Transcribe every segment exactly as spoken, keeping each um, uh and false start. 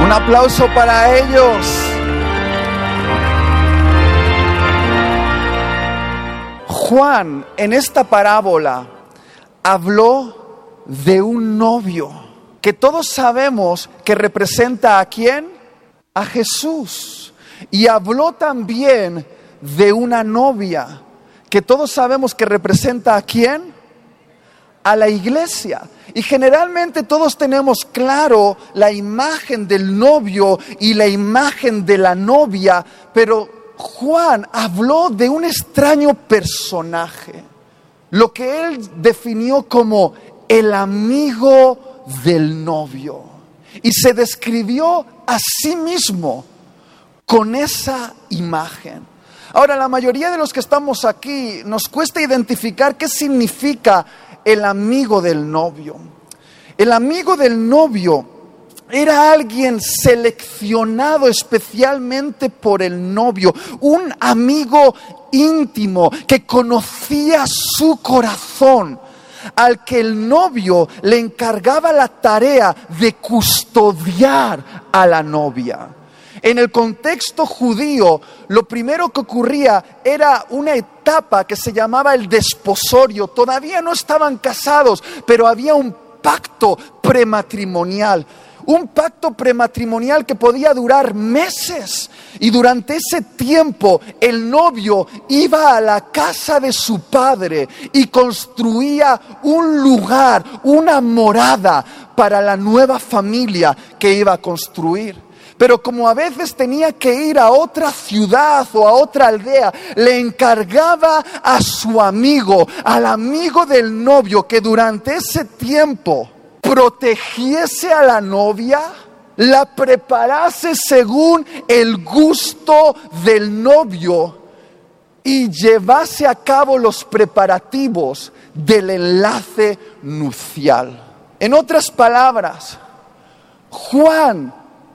Un aplauso para ellos. Juan, en esta parábola, habló de un novio que todos sabemos que representa ¿a quién? A Jesús. Y habló también de una novia que todos sabemos que representa ¿a quién? A la iglesia. Y generalmente todos tenemos claro la imagen del novio y la imagen de la novia, pero Juan habló de un extraño personaje, lo que él definió como el amigo del novio, y se describió a sí mismo con esa imagen. Ahora, la mayoría de los que estamos aquí nos cuesta identificar qué significa el amigo del novio. El amigo del novio era alguien seleccionado especialmente por el novio, un amigo íntimo que conocía su corazón, al que el novio le encargaba la tarea de custodiar a la novia. En el contexto judío, lo primero que ocurría era una etapa que se llamaba el desposorio. Todavía no estaban casados, pero había un pacto prematrimonial. Un pacto prematrimonial que podía durar meses. Y durante ese tiempo el novio iba a la casa de su padre y construía un lugar, una morada para la nueva familia que iba a construir. Pero como a veces tenía que ir a otra ciudad o a otra aldea, le encargaba a su amigo, al amigo del novio, que durante ese tiempo protegiese a la novia, la preparase según el gusto del novio y llevase a cabo los preparativos del enlace nupcial. En otras palabras, Juan,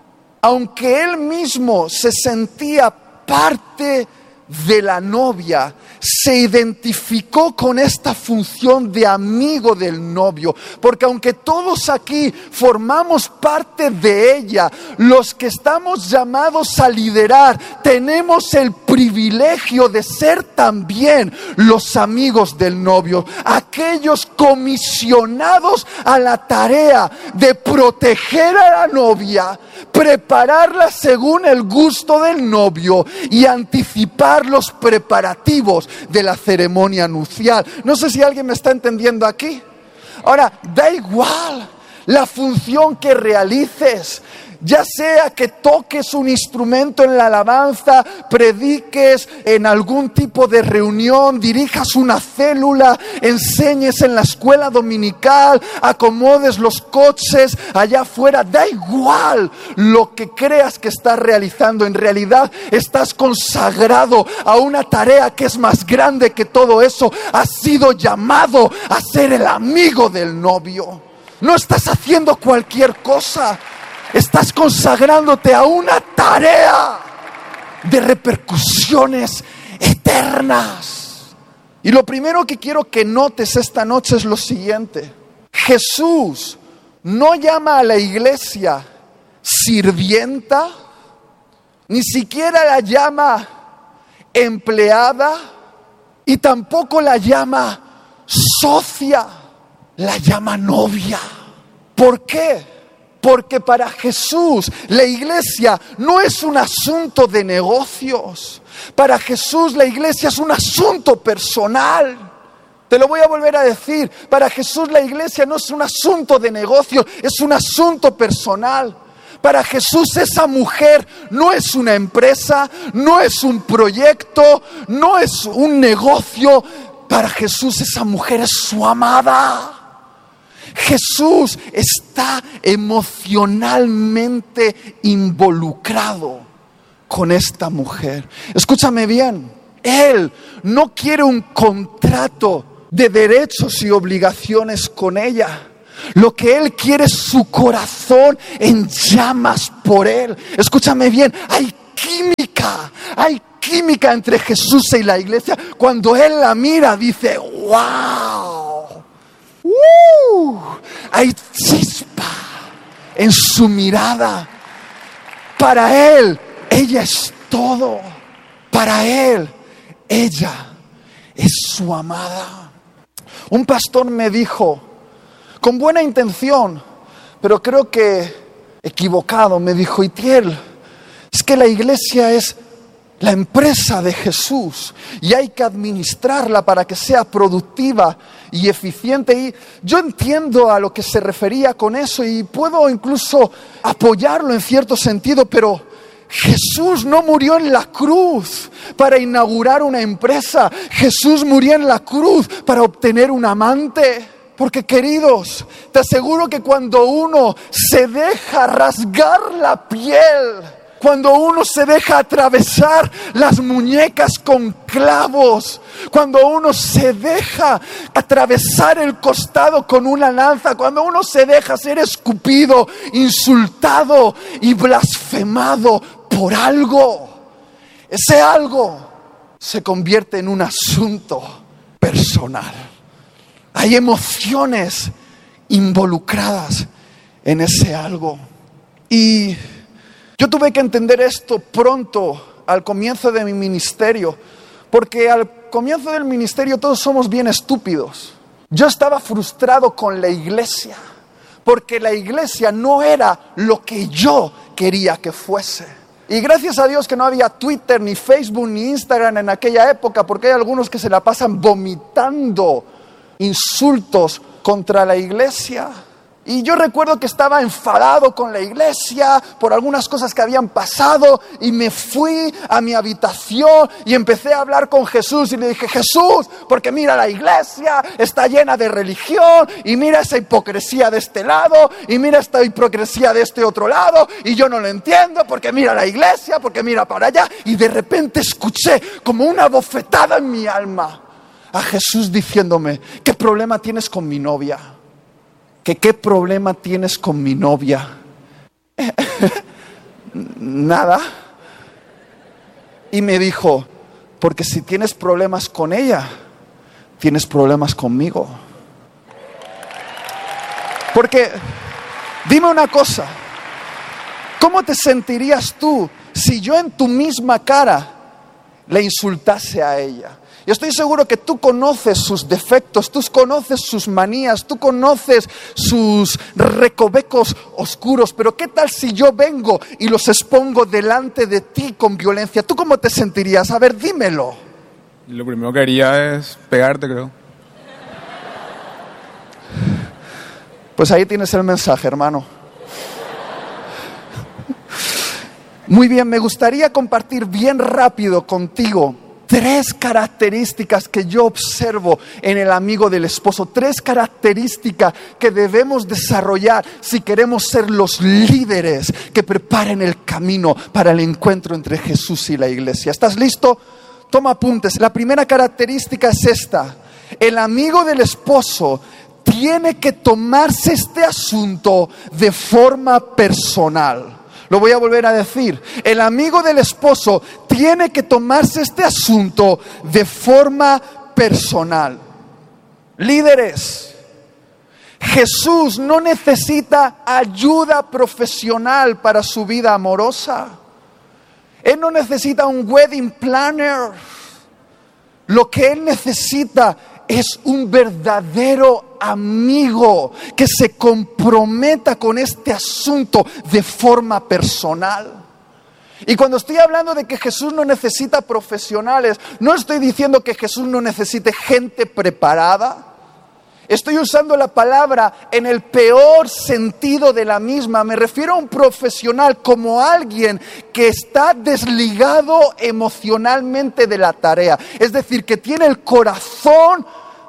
aunque él mismo se sentía parte de la novia, se identificó con esta función de amigo del novio, porque aunque todos aquí formamos parte de ella, los que estamos llamados a liderar tenemos el privilegio de ser también los amigos del novio, aquellos comisionados a la tarea de proteger a la novia, prepararla según el gusto del novio y anticipar los preparativos de la ceremonia nupcial. No sé si alguien me está entendiendo aquí. Ahora, da igual la función que realices, ya sea que toques un instrumento en la alabanza, prediques en algún tipo de reunión, dirijas una célula, enseñes en la escuela dominical, acomodes los coches allá afuera, da igual lo que creas que estás realizando. En realidad estás consagrado a una tarea que es más grande que todo eso. Has sido llamado a ser el amigo del novio. No estás haciendo cualquier cosa. Estás consagrándote a una tarea de repercusiones eternas. Y lo primero que quiero que notes esta noche es lo siguiente. Jesús no llama a la iglesia sirvienta, ni siquiera la llama empleada y tampoco la llama socia, la llama novia. ¿Por qué? Porque para Jesús la iglesia no es un asunto de negocios. Para Jesús la iglesia es un asunto personal. Te lo voy a volver a decir. Para Jesús la iglesia no es un asunto de negocio, es un asunto personal. Para Jesús esa mujer no es una empresa, no es un proyecto, no es un negocio. Para Jesús esa mujer es su amada. Jesús está emocionalmente involucrado con esta mujer. Escúchame bien, Él no quiere un contrato de derechos y obligaciones con ella. Lo que Él quiere es su corazón en llamas por Él. Escúchame bien, hay química, hay química entre Jesús y la iglesia. Cuando Él la mira, dice, ¡wow! ¡Uh! Hay chispa en su mirada. Para Él, ella es todo. Para Él, ella es su amada. Un pastor me dijo, con buena intención, pero creo que equivocado, me dijo: Itiel, es que la iglesia es la empresa de Jesús y hay que administrarla para que sea productiva y eficiente. Y yo entiendo a lo que se refería con eso y puedo incluso apoyarlo en cierto sentido, pero Jesús no murió en la cruz para inaugurar una empresa. Jesús murió en la cruz para obtener un amante. Porque, queridos, te aseguro que cuando uno se deja rasgar la piel, cuando uno se deja atravesar las muñecas con clavos, cuando uno se deja atravesar el costado con una lanza, cuando uno se deja ser escupido, insultado y blasfemado por algo, ese algo se convierte en un asunto personal. Hay emociones involucradas en ese algo. Y yo tuve que entender esto pronto, al comienzo de mi ministerio, porque al comienzo del ministerio todos somos bien estúpidos. Yo estaba frustrado con la iglesia, porque la iglesia no era lo que yo quería que fuese. Y gracias a Dios que no había Twitter, ni Facebook, ni Instagram en aquella época, porque hay algunos que se la pasan vomitando insultos contra la iglesia. Y yo recuerdo que estaba enfadado con la iglesia por algunas cosas que habían pasado y me fui a mi habitación y empecé a hablar con Jesús y le dije: Jesús, porque mira, la iglesia está llena de religión y mira esa hipocresía de este lado y mira esta hipocresía de este otro lado y yo no lo entiendo, porque mira la iglesia, porque mira para allá. Y de repente escuché como una bofetada en mi alma a Jesús diciéndome: ¿qué problema tienes con mi novia? ¿Que qué problema tienes con mi novia? Nada. Y me dijo: porque si tienes problemas con ella, tienes problemas conmigo. Porque, dime una cosa, ¿cómo te sentirías tú si yo en tu misma cara le insultase a ella? Yo estoy seguro que tú conoces sus defectos, tú conoces sus manías, tú conoces sus recovecos oscuros, pero ¿qué tal si yo vengo y los expongo delante de ti con violencia? ¿Tú cómo te sentirías? A ver, dímelo. Lo primero que haría es pegarte, creo. Pues ahí tienes el mensaje, hermano. Muy bien, me gustaría compartir bien rápido contigo tres características que yo observo en el amigo del esposo, tres características que debemos desarrollar si queremos ser los líderes que preparen el camino para el encuentro entre Jesús y la iglesia. ¿Estás listo? Toma apuntes. La primera característica es esta: el amigo del esposo tiene que tomarse este asunto de forma personal. Lo voy a volver a decir. El amigo del esposo tiene que tomarse este asunto de forma personal. Líderes, Jesús no necesita ayuda profesional para su vida amorosa. Él no necesita un wedding planner. Lo que Él necesita es un verdadero amigo que se comprometa con este asunto de forma personal. Y cuando estoy hablando de que Jesús no necesita profesionales, no estoy diciendo que Jesús no necesite gente preparada. Estoy usando la palabra en el peor sentido de la misma. Me refiero a un profesional como alguien que está desligado emocionalmente de la tarea. Es decir, que tiene el corazón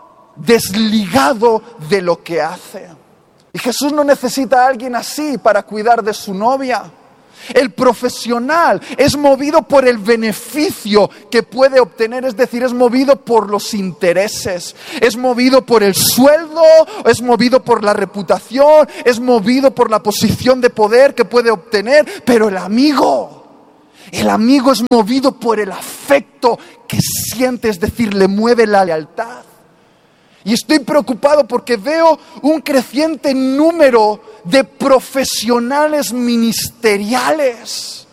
desligado de lo que hace. Y Jesús no necesita a alguien así para cuidar de su novia. El profesional es movido por el beneficio que puede obtener, es decir, es movido por los intereses, es movido por el sueldo, es movido por la reputación, es movido por la posición de poder que puede obtener. Pero el amigo, el amigo es movido por el afecto que siente, es decir, le mueve la lealtad. Y estoy preocupado porque veo un creciente número de profesionales ministeriales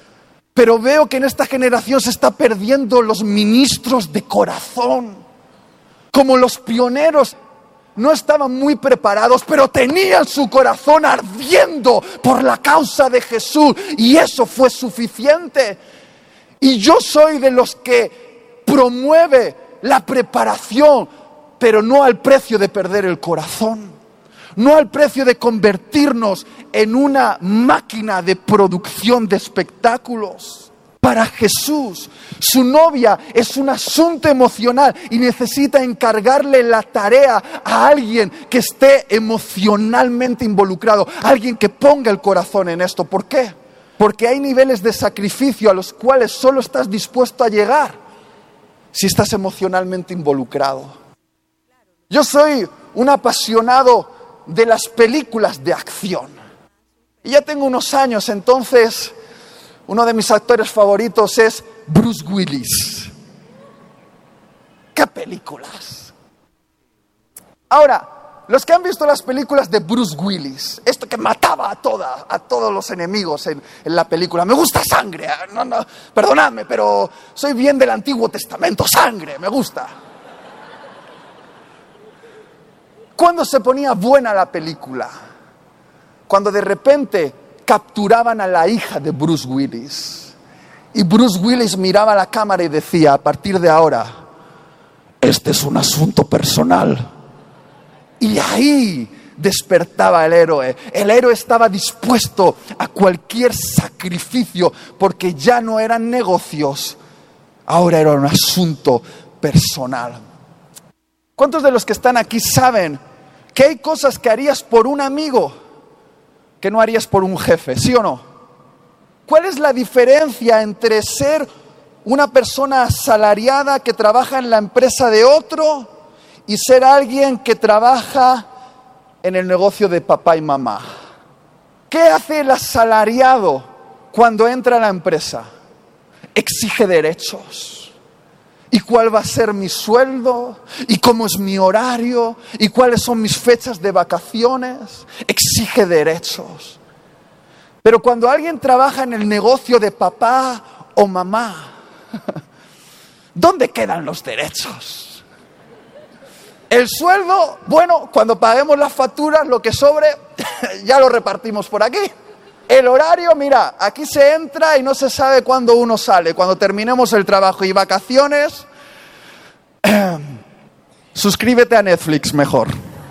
Pero veo que en esta generación se está perdiendo los ministros de corazón. Como los pioneros no estaban muy preparados, pero tenían su corazón ardiendo por la causa de Jesús. Y eso fue suficiente. Y yo soy de los que promueve la preparación, pero no al precio de perder el corazón. No al precio de convertirnos en una máquina de producción de espectáculos. Para Jesús, su novia es un asunto emocional y necesita encargarle la tarea a alguien que esté emocionalmente involucrado, alguien que ponga el corazón en esto. ¿Por qué? Porque hay niveles de sacrificio a los cuales solo estás dispuesto a llegar si estás emocionalmente involucrado. Yo soy un apasionado de las películas de acción. Y ya tengo unos años, entonces uno de mis actores favoritos es Bruce Willis. ¡Qué películas! Ahora, los que han visto las películas de Bruce Willis, esto que mataba a, toda, a todos los enemigos en, en la película, me gusta sangre, no, no, perdonadme, pero soy bien del Antiguo Testamento, sangre, me gusta. ¿Cuándo se ponía buena la película? Cuando de repente capturaban a la hija de Bruce Willis. Y Bruce Willis miraba a la cámara y decía, a partir de ahora, este es un asunto personal. Y ahí despertaba el héroe. El héroe estaba dispuesto a cualquier sacrificio porque ya no eran negocios, ahora era un asunto personal. ¿Cuántos de los que están aquí saben que hay cosas que harías por un amigo que no harías por un jefe? ¿Sí o no? ¿Cuál es la diferencia entre ser una persona asalariada que trabaja en la empresa de otro y ser alguien que trabaja en el negocio de papá y mamá? ¿Qué hace el asalariado cuando entra a la empresa? Exige derechos. ¿Y cuál va a ser mi sueldo? ¿Y cómo es mi horario? ¿Y cuáles son mis fechas de vacaciones? Exige derechos. Pero cuando alguien trabaja en el negocio de papá o mamá, ¿dónde quedan los derechos? El sueldo, bueno, cuando paguemos las facturas, lo que sobre, ya lo repartimos por aquí. El horario, mira, aquí se entra y no se sabe cuándo uno sale. Cuando terminemos el trabajo y vacaciones, eh, suscríbete a Netflix mejor.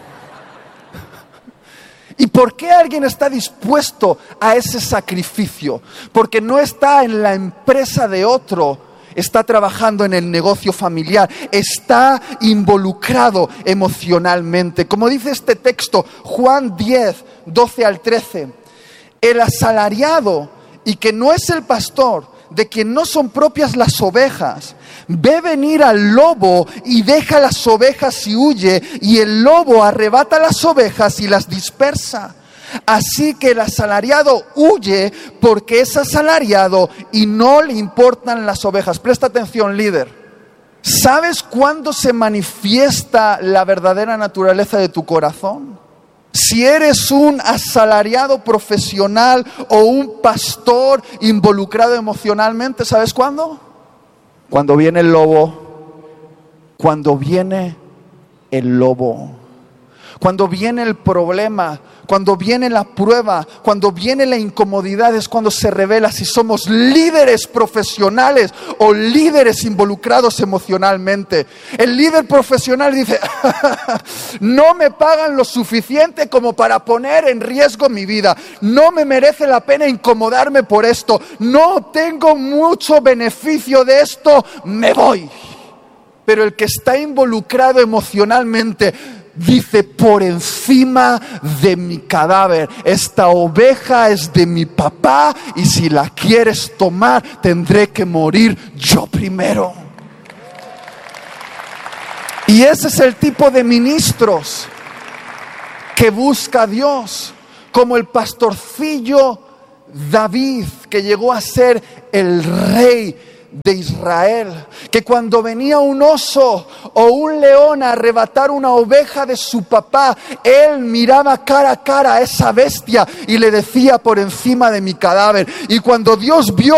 ¿Y por qué alguien está dispuesto a ese sacrificio? Porque no está en la empresa de otro, está trabajando en el negocio familiar, está involucrado emocionalmente. Como dice este texto, Juan diez, doce al trece. El asalariado, y que no es el pastor, de quien no son propias las ovejas, ve venir al lobo y deja las ovejas y huye, y el lobo arrebata las ovejas y las dispersa. Así que el asalariado huye porque es asalariado y no le importan las ovejas. Presta atención, líder. ¿Sabes cuándo se manifiesta la verdadera naturaleza de tu corazón? Si eres un asalariado profesional o un pastor involucrado emocionalmente, ¿sabes cuándo? Cuando viene el lobo, cuando viene el lobo, cuando viene el problema, cuando viene la prueba, cuando viene la incomodidad, es cuando se revela si somos líderes profesionales o líderes involucrados emocionalmente. El líder profesional dice, no me pagan lo suficiente como para poner en riesgo mi vida, no me merece la pena incomodarme por esto, no tengo mucho beneficio de esto, me voy. Pero el que está involucrado emocionalmente dice, por encima de mi cadáver, esta oveja es de mi papá y si la quieres tomar, tendré que morir yo primero. Y ese es el tipo de ministros que busca Dios, como el pastorcillo David, que llegó a ser el rey de Israel, que cuando venía un oso o un león a arrebatar una oveja de su papá, él miraba cara a cara a esa bestia y le decía, por encima de mi cadáver. Y cuando Dios vio